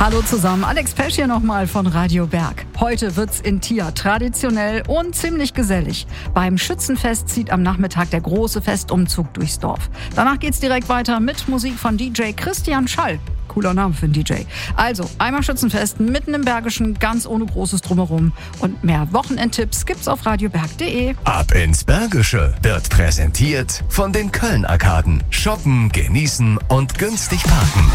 Hallo zusammen, Alex Pesch hier nochmal von Radio Berg. Heute wird's in Tier traditionell und ziemlich gesellig. Beim Schützenfest zieht am Nachmittag der große Festumzug durchs Dorf. Danach geht's direkt weiter mit Musik von DJ Christian Schall. Cooler Name für einen DJ. Also, einmal Schützenfest mitten im Bergischen, ganz ohne großes Drumherum. Und mehr Wochenendtipps gibt's auf radioberg.de. Ab ins Bergische wird präsentiert von den Köln-Arkaden. Shoppen, genießen und günstig parken.